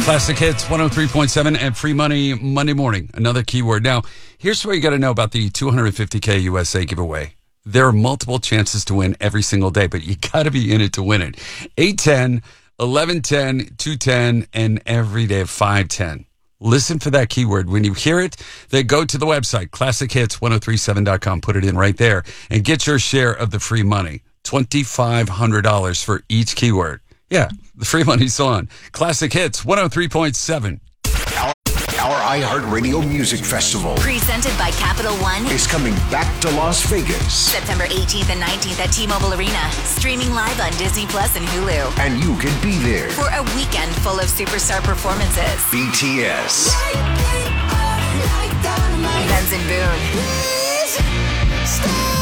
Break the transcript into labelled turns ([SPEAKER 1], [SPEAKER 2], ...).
[SPEAKER 1] Classic Hits 103.7 and Free Money Monday morning. Another keyword. Now, here's what you got to know about the $250K USA giveaway. There are multiple chances to win every single day, but you got to be in it to win it. 810, 1110, 210, and every day 510. Listen for that keyword. When you hear it, then go to the website, classichits1037.com. Put it in right there and get your share of the free money. $2,500 for each keyword. Yeah, the free money's on. Classic Hits 103.7.
[SPEAKER 2] Our iHeartRadio Music Festival,
[SPEAKER 3] presented by Capital One,
[SPEAKER 2] is coming back to Las Vegas.
[SPEAKER 3] September 18th and 19th at T-Mobile Arena. Streaming live on Disney Plus and Hulu.
[SPEAKER 2] And you can be there
[SPEAKER 3] for a weekend full of superstar performances.
[SPEAKER 2] BTS,
[SPEAKER 3] Benson Boone,